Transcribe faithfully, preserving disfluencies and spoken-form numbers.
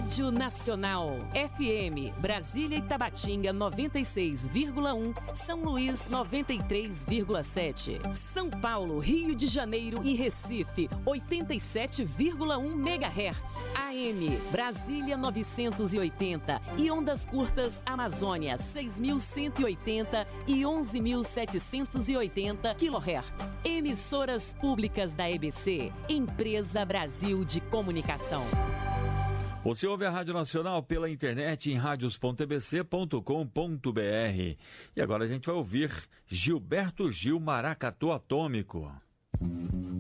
Rádio Nacional. F M, Brasília e Tabatinga noventa e seis vírgula um, São Luís noventa e três vírgula sete. São Paulo, Rio de Janeiro e Recife oitenta e sete vírgula um megahertz. A M, Brasília novecentos e oitenta e ondas curtas Amazônia seis mil cento e oitenta e onze mil setecentos e oitenta quilohertz. Emissoras públicas da E B C, Empresa Brasil de Comunicação. Você ouve a Rádio Nacional pela internet em radios ponto e b c ponto com ponto b r. E agora a gente vai ouvir Gilberto Gil, Maracatu Atômico.